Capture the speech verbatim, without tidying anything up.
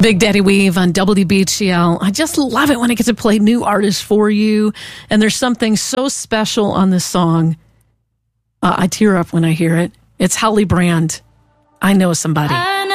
Big Daddy Weave on W B H L. I just love it when I get to play new artists for you. And there's something so special on this song. Uh, I tear up when I hear it. It's Holly Brand. I Know Somebody. I